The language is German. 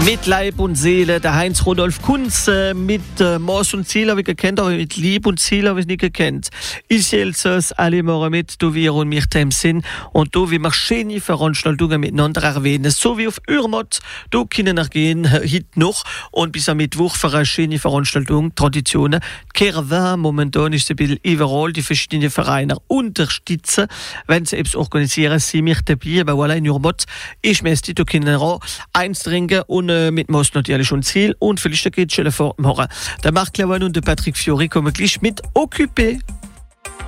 Mit Leib und Seele, der Heinz Rudolf Kunz, mit Maß und Ziel habe ich gekannt, aber mit Lieb und Ziel habe ich nicht gekannt. Ich helfe es alle morgen mit, du wir und mich dem Sinn und du wie wir schöne Veranstaltungen miteinander erwähnen, so wie auf Urmott, du können nachgehen, heute noch und bis am Mittwoch für eine schöne Veranstaltung, Traditionen. Kehrwein, momentan ist es ein bisschen überall, die verschiedenen Vereine unterstützen, wenn sie etwas organisieren, sie mich dabei, aber voilà, in Urmott, ich möchte, du können auch eins trinken und mit Most natürlich schon Ziel und vielleicht geht es schon morgen. Der Marc Lewan und der Patrick Fiori kommen gleich mit Occupé.